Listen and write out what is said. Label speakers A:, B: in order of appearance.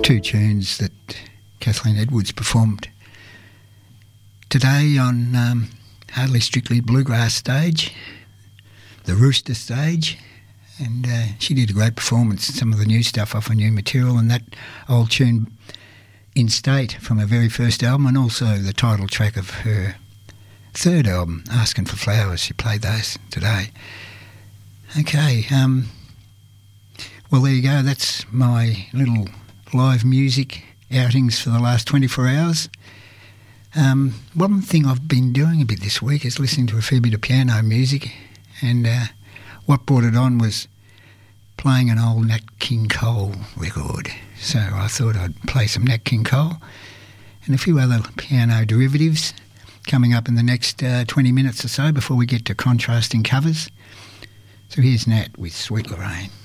A: two tunes that Kathleen Edwards performed today on Hardly Strictly Bluegrass stage, the Rooster stage, and she did a great performance. Some of the new stuff off her new material, and that old tune In State from her very first album, and also the title track of her third album, Asking for Flowers. She played those today. Okay, well, there you go. That's my little live music outings for the last 24 hours. One thing I've been doing a bit this week is listening to a fair bit of piano music, and what brought it on was playing an old Nat King Cole record. So I thought I'd play some Nat King Cole and a few other piano derivatives coming up in the next 20 minutes or so before we get to contrasting covers. So here's Nat with Sweet Lorraine.